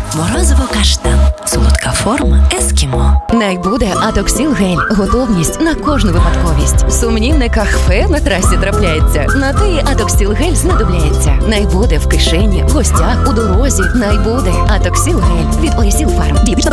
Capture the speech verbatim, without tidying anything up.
Морозиво каштан. Солодка форма ескімо. Найбуде Атоксіл гель. Готовність на кожну випадковість. Сумнівне кахфе на трасі трапляється. На те Атоксіл гель знадобляється. Найбуде в кишені, в гостях, у дорозі. Найбуде Атоксіл гель від Орісіл Фарм.